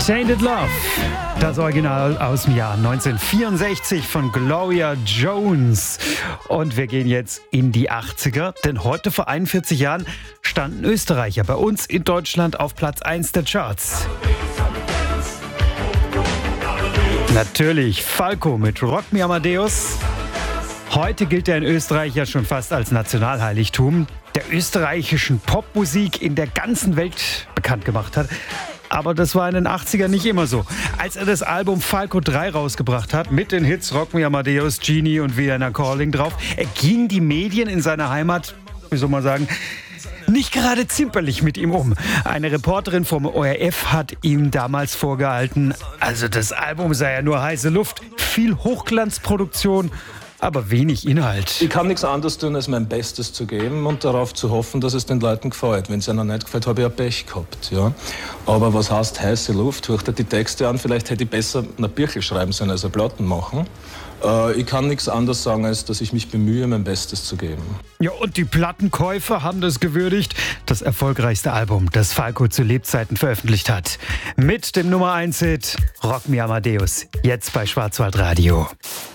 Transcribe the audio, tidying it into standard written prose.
Tainted Love, das Original aus dem Jahr 1964 von Gloria Jones. Und wir gehen jetzt in die 80er, denn heute vor 41 Jahren standen Österreicher bei uns in Deutschland auf Platz 1 der Charts. Natürlich Falco mit Rock Me Amadeus. Heute gilt er in Österreich ja schon fast als Nationalheiligtum, der österreichischen Popmusik in der ganzen Welt bekannt gemacht hat. Aber das war in den 80ern nicht immer so. Als er das Album Falco 3 rausgebracht hat, mit den Hits Rock Me Amadeus, Genie und Vienna Calling drauf, gingen die Medien in seiner Heimat, wie soll man sagen, nicht gerade zimperlich mit ihm um. Eine Reporterin vom ORF hat ihm damals vorgehalten, also das Album sei ja nur heiße Luft, viel Hochglanzproduktion, aber wenig Inhalt. Ich kann nichts anderes tun, als mein Bestes zu geben und darauf zu hoffen, dass es den Leuten gefällt. Wenn es ihnen nicht gefällt, habe ich ja Pech gehabt. Ja. Aber was heißt heiße Luft? Hört dir die Texte an, vielleicht hätte ich besser eine Birchel schreiben sollen, als eine Platten machen. Ich kann nichts anderes sagen, als dass ich mich bemühe, mein Bestes zu geben. Ja, und die Plattenkäufer haben das gewürdigt. Das erfolgreichste Album, das Falco zu Lebzeiten veröffentlicht hat. Mit dem Nummer 1 Hit Rock Me Amadeus. Jetzt bei Schwarzwaldradio.